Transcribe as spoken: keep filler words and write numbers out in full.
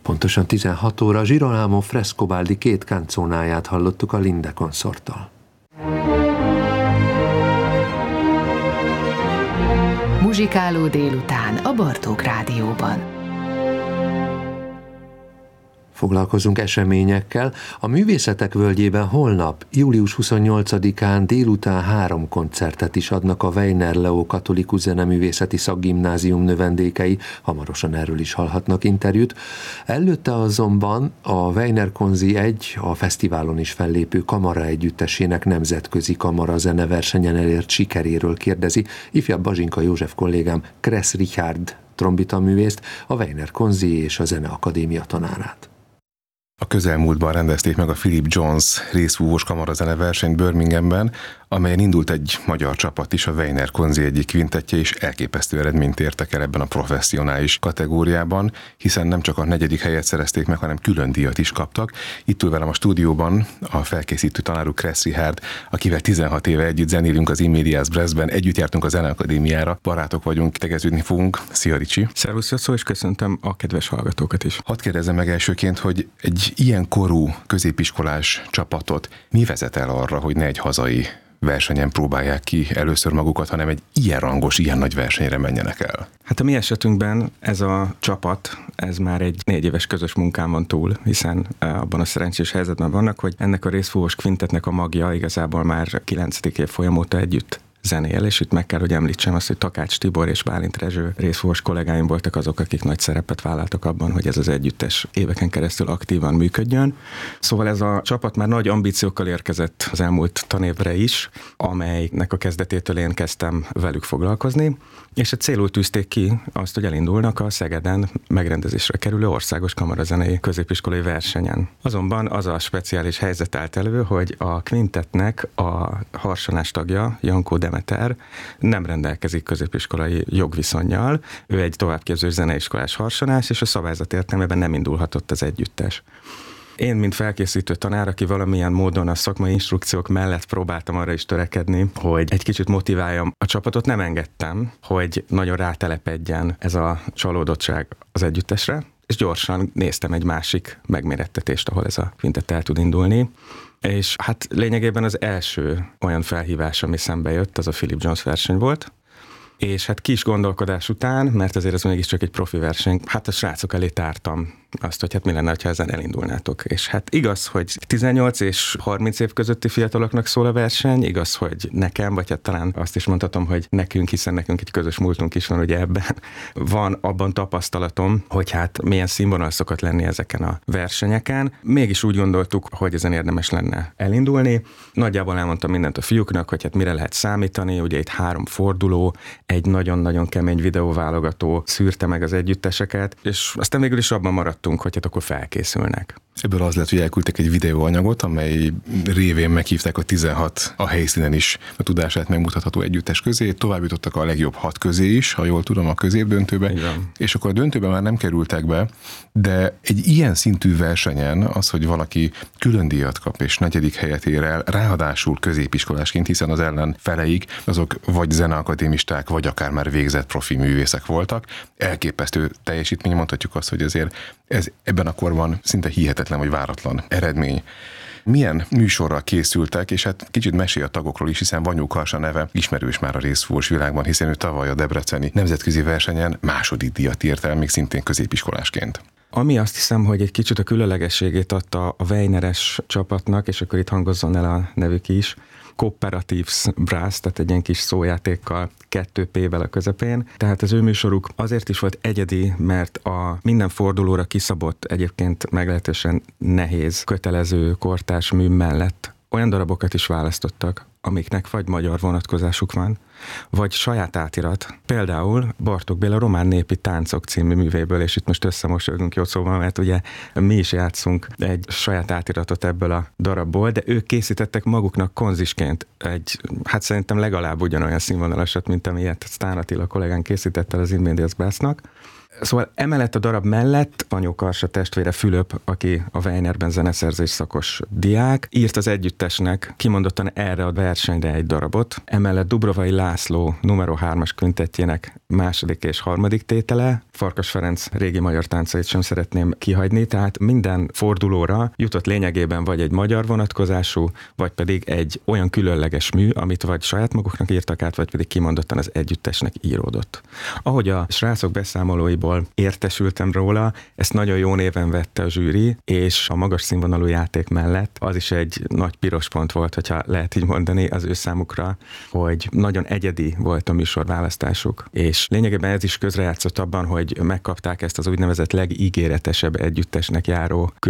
Pontosan tizenhat óra Girolamo Frescobaldi két canzónáját hallottuk a Linde koncerttal. Muzsikáló délután a Bartók Rádióban. Foglalkozunk eseményekkel. A Művészetek Völgyében holnap, július huszonnyolcadikán délután három koncertet is adnak a Weiner Leó Katolikus Zeneművészeti Szakgimnázium növendékei, hamarosan erről is hallhatnak interjút. Előtte azonban a Weiner Konzi egy, a fesztiválon is fellépő kamara együttesének nemzetközi kamara zeneversenyen elért sikeréről kérdezi ifjabb Bazsinka József kollégám Kressz Richárd trombitaművészt, a Weiner Konzi és a Zeneakadémia tanárát. A közelmúltban rendezték meg a Philip Jones részfúvós kamarazene versenyt Birminghamben, amelyen indult egy magyar csapat is, a Weiner Konzi egyik kvintettje, és elképesztő eredményt értek el ebben a professzionális kategóriában, hiszen nem csak a negyedik helyet szerezték meg, hanem külön díjat is kaptak. Itt ül velem a stúdióban a felkészítő tanáruk Kressz Richárd, akivel tizenhat éve együtt zenélünk az Immédiás Brassben, együtt jártunk a Zeneakadémiára, barátok vagyunk, tegeződni fogunk. Szia, Ricsi! Szervusz, Jocó, és köszöntöm a kedves hallgatókat is. Hadd kérdezzem meg elsőként, hogy egy ilyen korú középiskolás csapatot mi vezet el arra, hogy ne egy hazai versenyen próbálják ki először magukat, hanem egy ilyen rangos, ilyen nagy versenyre menjenek el? Hát a mi esetünkben ez a csapat, ez már egy négy éves közös munkán van túl, hiszen abban a szerencsés helyzetben vannak, hogy ennek a részfúvós kvintetnek a magja igazából már kilencedik év folyam óta együtt zenél, és itt meg kell, hogy említsem azt, hogy Takács Tibor és Bálint Rezső részfúvós kollégáim voltak azok, akik nagy szerepet vállaltak abban, hogy ez az együttes éveken keresztül aktívan működjön. Szóval ez a csapat már nagy ambíciókkal érkezett az elmúlt tanévre is, amelynek a kezdetétől én kezdtem velük foglalkozni, és a célul tűzték ki azt, hogy elindulnak a Szegeden megrendezésre kerülő országos kamarazenei középiskolai versenyen. Azonban az a speciális helyzet állt elő, hogy a kvintetnek a harsonás tagja, Jankó Demeter, nem rendelkezik középiskolai jogviszonnyal. Ő egy továbbképzős zeneiskolás harsonás, és a szabályzat értelmében nem indulhatott az együttes. Én, mint felkészítő tanár, aki valamilyen módon a szakmai instrukciók mellett próbáltam arra is törekedni, hogy egy kicsit motiváljam a csapatot, nem engedtem, hogy nagyon rátelepedjen ez a csalódottság az együttesre, és gyorsan néztem egy másik megmérettetést, ahol ez a kvintett el tud indulni. És hát lényegében az első olyan felhívás, ami szembe jött, az a Philip Jones verseny volt, és hát kis gondolkodás után, mert azért ez mégiscsak egy profi verseny, hát a srácok elé tártam azt, hogy hát mi lenne, ha ezen elindulnátok. És hát igaz, hogy tizennyolc és harminc év közötti fiataloknak szól a verseny, igaz, hogy nekem, vagy hát talán azt is mondhatom, hogy nekünk, hiszen nekünk egy közös múltunk is van, ugye ebben van abban tapasztalatom, hogy hát milyen színvonal szokott lenni ezeken a versenyeken. Mégis úgy gondoltuk, hogy ezen érdemes lenne elindulni. Nagyjából elmondtam mindent a fiúknak, hogy hát mire lehet számítani, ugye itt három forduló, egy nagyon-nagyon kemény videóválogató szűrte meg az együtteseket, és aztán végül is abban maradtunk, hogy hát akkor felkészülnek. Ebből az lett, hogy elküldtek egy videóanyagot, amely révén meghívták a tizenhat a helyszínen is a tudását megmutatható együttes közé, tovább jutottak a legjobb hat közé is, ha jól tudom, a középdöntőbe, igen. És akkor a döntőben már nem kerültek be, de egy ilyen szintű versenyen az, hogy valaki külön díjat kap és negyedik helyet ér el, ráadásul középiskolásként, hiszen az ellen feleik, azok vagy zeneakadémisták, vagy akár már végzett profi művészek voltak. Elképesztő teljesítmény, mondhatjuk azt, hogy azért ez ebben a korban szinte hihetetlen vagy váratlan eredmény. Milyen műsorral készültek, és hát kicsit mesél a tagokról is, hiszen Vanyó Karsa neve ismerős már a részfúvós világban, hiszen ő tavaly a debreceni nemzetközi versenyen második díjat írt el, még szintén középiskolásként. Ami azt hiszem, hogy egy kicsit a különlegességét adta a Weineres csapatnak, és akkor itt hangozzon el a nevük is, Cooperatives Brass, tehát egy ilyen kis szójátékkal, kettő P-vel a közepén. Tehát az ő műsoruk azért is volt egyedi, mert a minden fordulóra kiszabott, egyébként meglehetősen nehéz, kötelező kortárs mű mellett olyan darabokat is választottak, amiknek vagy magyar vonatkozásuk van, vagy saját átirat. Például Bartók Béla Román népi táncok című művéből, és itt most összemosolygunk jó szóval, mert ugye mi is játszunk egy saját átiratot ebből a darabból, de ők készítettek maguknak konzisként egy, hát szerintem legalább ugyanolyan színvonalasat, mint amilyet Sztán Attila kollégán készített el az Immédiás Brassnak. Szóval emellett a darab mellett Panyó Karsa testvére Fülöp, aki a Weinerben zeneszerzés szakos diák, írt az együttesnek kimondottan erre a versenyre egy darabot. Emellett Dubrovai László numero hármas kvintettjének második és harmadik tétele, Farkas Ferenc régi magyar táncait sem szeretném kihagyni, tehát minden fordulóra jutott lényegében vagy egy magyar vonatkozású, vagy pedig egy olyan különleges mű, amit vagy saját maguknak írtak át, vagy pedig kimondottan az együttesnek íródott. Ahogy a srácok beszámolóiból értesültem róla, ezt nagyon jó néven vette a zsűri, és a magas színvonalú játék mellett az is egy nagy piros pont volt, hogyha lehet így mondani az ő számukra, hogy nagyon egyedi volt a műsorválasztásuk. És lényegében ez is közrejátszott abban, hogy megkapták ezt az úgynevezett legígéretesebb együttesnek járó